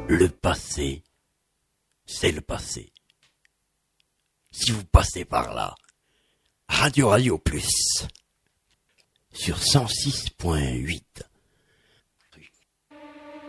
Le passé, c'est le passé. Si vous passez par là, Radio Plus, sur 106.8.